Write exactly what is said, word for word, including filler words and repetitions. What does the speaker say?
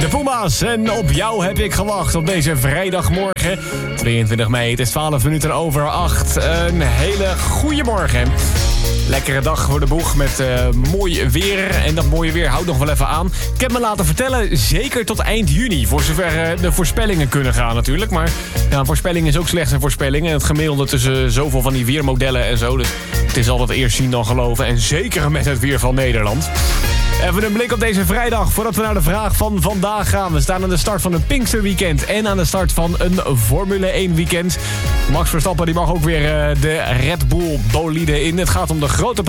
Puma's en op jou heb ik gewacht op deze vrijdagmorgen. tweeëntwintig mei, het is twaalf minuten over acht. Een hele goede morgen. Lekkere dag voor de boeg met uh, mooi weer. En dat mooie weer houdt nog wel even aan. Ik heb me laten vertellen, zeker tot eind juni. Voor zover uh, de voorspellingen kunnen gaan natuurlijk. Maar ja, een voorspelling is ook slechts een voorspelling. En het gemiddelde tussen zoveel van die weermodellen en zo. Dus het is altijd eerst zien dan geloven. En zeker met het weer van Nederland. Even een blik op deze vrijdag voordat we naar de vraag van vandaag gaan. We staan aan de start van een Pinksterweekend en aan de start van een Formule één weekend. Max Verstappen die mag ook weer uh, de Red Bull bolide in. Het gaat om de grote